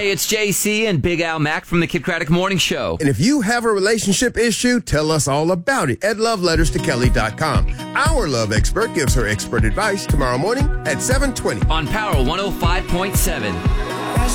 Hey, it's JC and Big Al Mack from the Kid Craddock Morning Show. And if you have a relationship issue, tell us all about it at loveletterstokelly.com. Our love expert gives her expert advice tomorrow morning at 7:20 on Power 105.7.